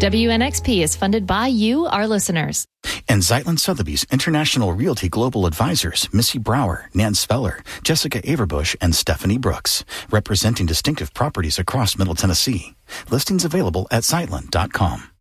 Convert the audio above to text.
WNXP is funded by you, our listeners. And Zeitlin Sotheby's International Realty Global Advisors, Missy Brower, Nan Speller, Jessica Averbush, and Stephanie Brooks, representing distinctive properties across Middle Tennessee. Listings available at Zeitlin.com.